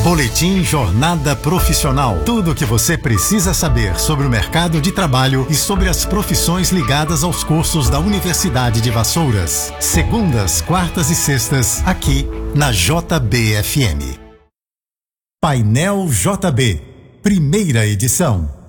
Boletim Jornada Profissional. Tudo o que você precisa saber sobre o mercado de trabalho e sobre as profissões ligadas aos cursos da Universidade de Vassouras. Segundas, quartas e sextas, aqui na JBFM. Painel JB, primeira edição.